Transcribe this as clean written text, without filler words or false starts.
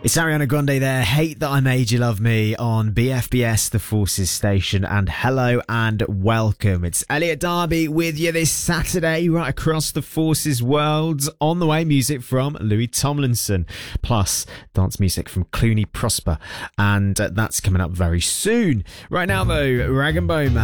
It's Ariana Grande there, Hate That I Made You Love Me on BFBS, the Forces station, and hello and welcome. It's Elliot Darby with you this Saturday, right across the Forces world. On the way, music from Louis Tomlinson, plus dance music from Clooney Prosper, and that's coming up very soon. Right now though, Rag and Bone Man.